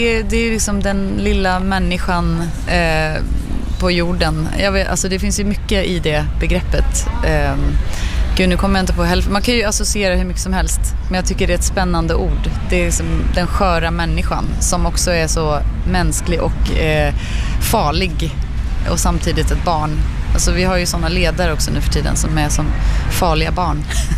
Det är liksom den lilla människan på jorden. Alltså det finns ju mycket i det begreppet. Gud, nu kommer jag inte på hälften. Man kan ju associera hur mycket som helst. Men jag tycker det är ett spännande ord. Det är liksom den sköra människan som också är så mänsklig och farlig. Och samtidigt ett barn. Alltså vi har ju sådana ledare också nu för tiden som är som farliga barn.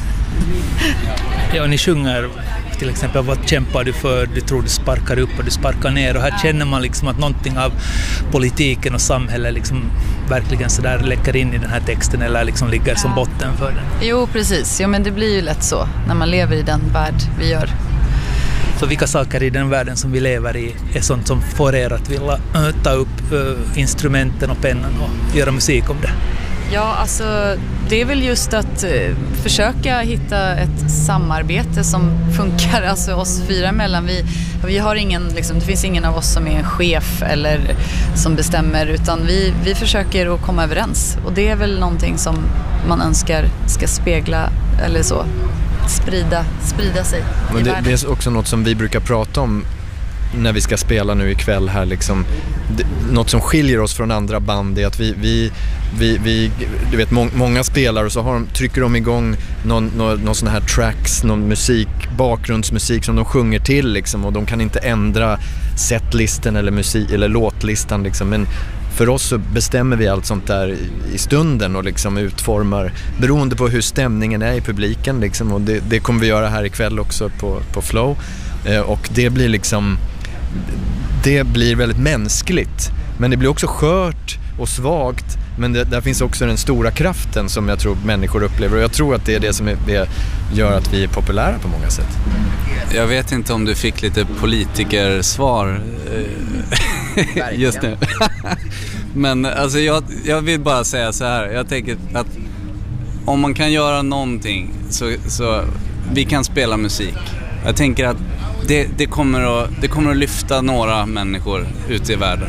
Ja, ni sjunger till exempel, vad kämpar du för? Du tror du sparkar upp och du sparkar ner. Och här känner man liksom att någonting av politiken och samhället liksom verkligen så där läcker in i den här texten eller liksom ligger som botten för den. Jo, precis. Ja, men det blir ju lätt så när man lever i den värld vi gör. Så vilka saker i den världen som vi lever i är sånt som får er att vilja ta upp instrumenten och pennan och göra musik om det? Ja, alltså det är väl just att försöka hitta ett samarbete som funkar, alltså oss fyra emellan. Vi har ingen, liksom, det finns ingen av oss som är en chef eller som bestämmer, utan vi försöker att komma överens. Och det är väl någonting som man önskar ska spegla eller så, sprida sig. Men det är också något som vi brukar prata om när vi ska spela nu ikväll här liksom. Något som skiljer oss från andra band är att vi du vet, många spelar och så trycker de igång någon sån här tracks, någon musik, bakgrundsmusik som de sjunger till liksom, och de kan inte ändra setlisten eller musik eller låtlistan liksom. Men för oss så bestämmer vi allt sånt där i stunden och liksom utformar beroende på hur stämningen är i publiken liksom, och det kommer vi göra här ikväll också på Flow. Och det blir liksom, det blir väldigt mänskligt, men det blir också skört och svagt, men där finns också den stora kraften som jag tror människor upplever, och jag tror att det är det som det gör att vi är populära på många sätt. Jag vet inte om du fick lite politikersvar just nu. Men alltså jag vill bara säga så här, jag tänker att om man kan göra någonting så vi kan spela musik. Jag tänker att det kommer att lyfta några människor ute i världen.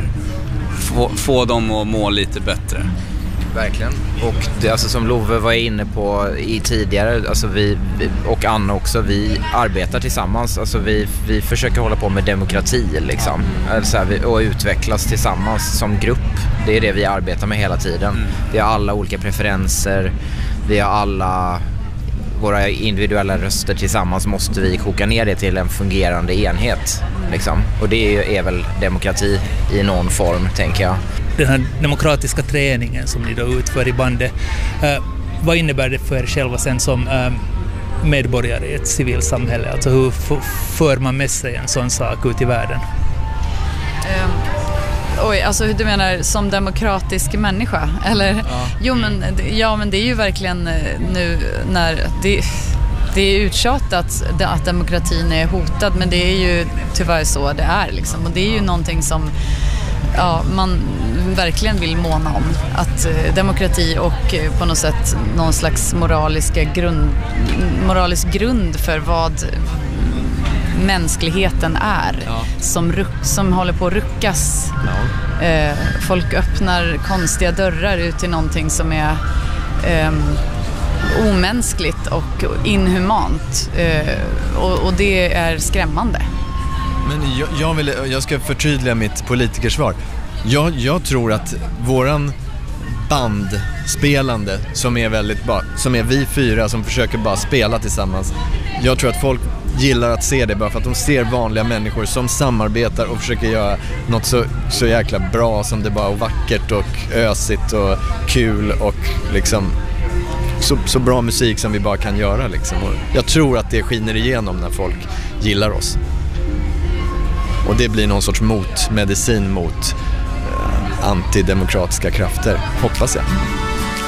Få dem att må lite bättre. Verkligen. Och det, alltså, som Love var inne på i tidigare, alltså vi och Anna också, vi arbetar tillsammans. Alltså vi försöker hålla på med demokrati liksom. Alltså, och utvecklas tillsammans som grupp. Det är det vi arbetar med hela tiden. Vi har alla olika preferenser. Vi har alla våra individuella röster, tillsammans måste vi koka ner det till en fungerande enhet liksom. Och det är väl demokrati i någon form, tänker jag. Den här demokratiska träningen som ni då utför i bandet, vad innebär det för er själva sen som medborgare i ett civilsamhälle? Alltså hur för man med sig en sån sak ut i världen? Alltså hur du menar som demokratisk människa? Eller? Ja. Jo, men det är ju verkligen nu när det är uttjatat att demokratin är hotad, men det är ju tyvärr så det är liksom. Och det är ju någonting som man verkligen vill måna om, att demokrati och på något sätt någon slags moralisk grund för vad mänskligheten är, som håller på att ruckas. Folk öppnar konstiga dörrar ut till någonting som är omänskligt och inhumant, och det är skrämmande. Men jag ska förtydliga mitt politikersvar. Jag tror att våran bandspelande som är vi fyra som försöker bara spela tillsammans, jag tror att folk gillar att se det bara för att de ser vanliga människor som samarbetar och försöker göra något så jäkla bra som det bara är, vackert och ösigt och kul och liksom så bra musik som vi bara kan göra liksom. Och jag tror att det skiner igenom när folk gillar oss. Och det blir någon sorts motmedicin mot antidemokratiska krafter, hoppas jag.